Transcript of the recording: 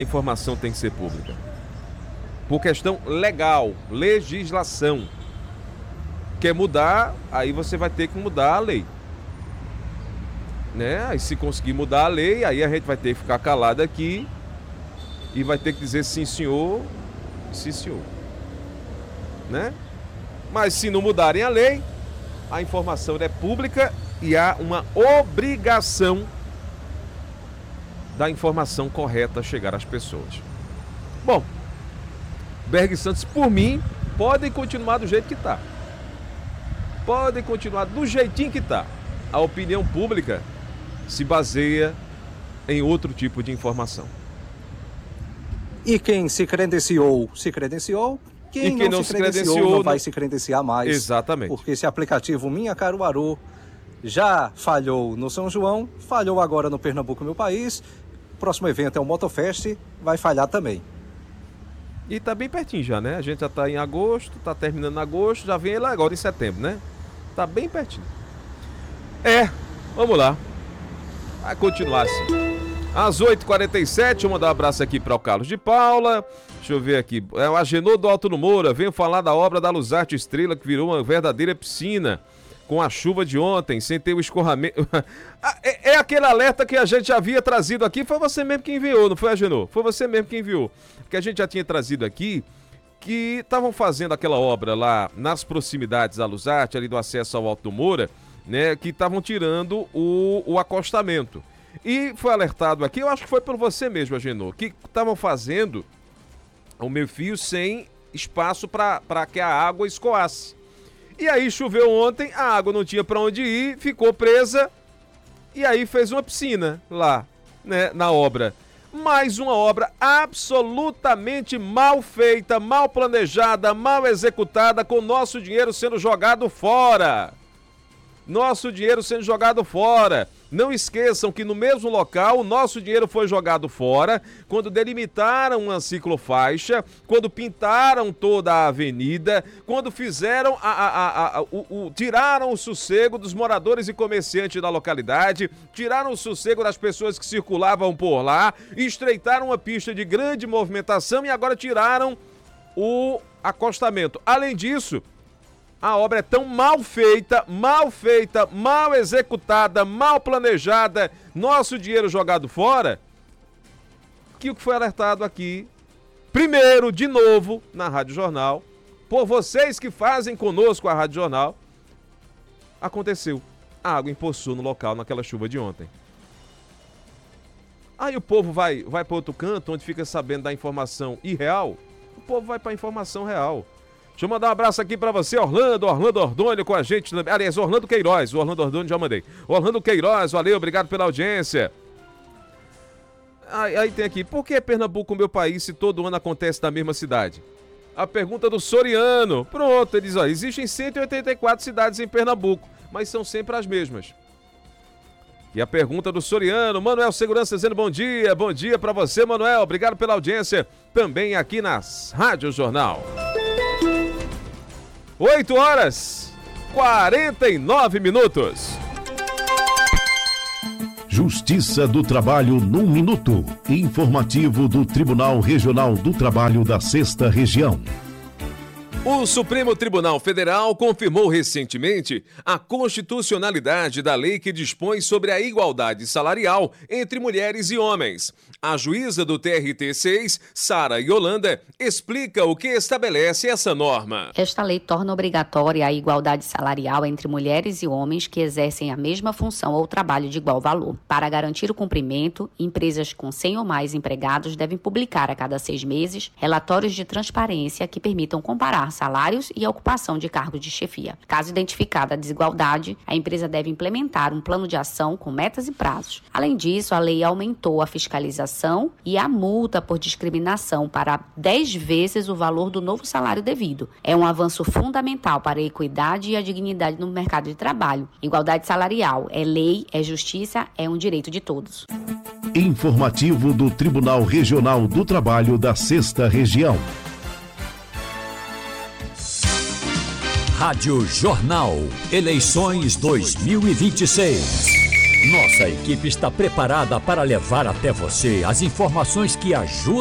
A informação tem que ser pública. Por questão legal, legislação. Quer mudar, aí você vai ter que mudar a lei. Né? Aí se conseguir mudar a lei, aí a gente vai ter que ficar calado aqui e vai ter que dizer sim senhor, né? Mas se não mudarem a lei, a informação é pública e há uma obrigação da informação correta chegar às pessoas. Bom, Berg Santos, por mim, podem continuar do jeito que está. Podem continuar do jeitinho que está. A opinião pública se baseia em outro tipo de informação. E quem se credenciou. Quem não se credenciou não vai se credenciar mais. Exatamente. Porque esse aplicativo Minha Caruaru já falhou no São João, falhou agora no Pernambuco, meu país. O próximo evento é o Motofest, vai falhar também. E tá bem pertinho já, né? A gente já tá em agosto, tá terminando em agosto, já vem ele agora em setembro, né? Tá bem pertinho. Vamos lá. Vai continuar assim. Às 8h47, vou mandar um abraço aqui para o Carlos de Paula. Deixa eu ver aqui. É o Agenor do Alto no Moura. Venho falar da obra da Luzarte Estrela, que virou uma verdadeira piscina. Com a chuva de ontem, sem ter o escorramento. É aquele alerta que a gente já havia trazido aqui. Foi você mesmo que enviou, não foi, Agenor? Foi você mesmo que enviou. Que a gente já tinha trazido aqui, que estavam fazendo aquela obra lá nas proximidades da Luzarte, ali do acesso ao Alto do Moura, né? Que estavam tirando o acostamento. E foi alertado aqui, eu acho que foi por você mesmo, Agenor, que estavam fazendo o meio-fio sem espaço para que a água escoasse. E aí choveu ontem, a água não tinha para onde ir, ficou presa e aí fez uma piscina lá, né, na obra. Mais uma obra absolutamente mal feita, mal planejada, mal executada, com nosso dinheiro sendo jogado fora. Nosso dinheiro sendo jogado fora. Não esqueçam que no mesmo local o nosso dinheiro foi jogado fora quando delimitaram uma ciclofaixa, quando pintaram toda a avenida, quando fizeram tiraram o sossego dos moradores e comerciantes da localidade, tiraram o sossego das pessoas que circulavam por lá, estreitaram uma pista de grande movimentação e agora tiraram o acostamento. Além disso, a obra é tão mal feita, mal executada, mal planejada, nosso dinheiro jogado fora, que o que foi alertado aqui, primeiro, de novo, na Rádio Jornal, por vocês que fazem conosco a Rádio Jornal, aconteceu. A água empoçou no local naquela chuva de ontem. Aí o povo vai para outro canto, onde fica sabendo da informação irreal, o povo vai para a informação real. Deixa eu mandar um abraço aqui pra você, Orlando Ordônio com a gente. Aliás, Orlando Queiroz, o Orlando Ordônio já mandei. Orlando Queiroz, valeu, obrigado pela audiência. Aí tem aqui, por que Pernambuco, meu país, se todo ano acontece na mesma cidade? A pergunta do Soriano. Pronto, ele diz, ó, existem 184 cidades em Pernambuco, mas são sempre as mesmas. E a pergunta do Soriano, Manuel Segurança dizendo bom dia pra você, Manuel, obrigado pela audiência, também aqui nas Rádio Jornal. 8h49. Justiça do Trabalho num minuto. Informativo do Tribunal Regional do Trabalho da 6ª Região. O Supremo Tribunal Federal confirmou recentemente a constitucionalidade da lei que dispõe sobre a igualdade salarial entre mulheres e homens. A juíza do TRT6, Sara Yolanda, explica o que estabelece essa norma. Esta lei torna obrigatória a igualdade salarial entre mulheres e homens que exercem a mesma função ou trabalho de igual valor. Para garantir o cumprimento, empresas com 100 ou mais empregados devem publicar a cada 6 meses relatórios de transparência que permitam comparar salários e a ocupação de cargos de chefia. Caso identificada a desigualdade, a empresa deve implementar um plano de ação com metas e prazos. Além disso, a lei aumentou a fiscalização e a multa por discriminação para 10 vezes o valor do novo salário devido. É um avanço fundamental para a equidade e a dignidade no mercado de trabalho. Igualdade salarial é lei, é justiça, é um direito de todos. Informativo do Tribunal Regional do Trabalho da 6ª Região. Rádio Jornal. Eleições 2026. Nossa equipe está preparada para levar até você as informações que ajudam